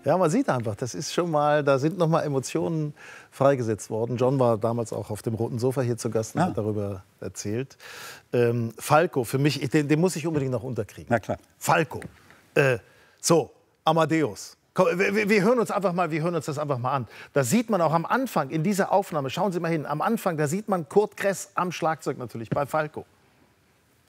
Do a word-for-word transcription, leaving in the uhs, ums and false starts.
Ja, man sieht einfach, das ist schon mal, da sind noch mal Emotionen freigesetzt worden. John war damals auch auf dem roten Sofa hier zu Gast und Ah. hat darüber erzählt. Ähm, Falco, für mich, den, den muss ich unbedingt noch unterkriegen. Na klar. Falco. Äh, so, Amadeus. Komm, wir, wir hören uns einfach mal, wir hören uns das einfach mal an. Da sieht man auch am Anfang in dieser Aufnahme, schauen Sie mal hin, am Anfang, da sieht man Kurt Kress am Schlagzeug natürlich bei Falco.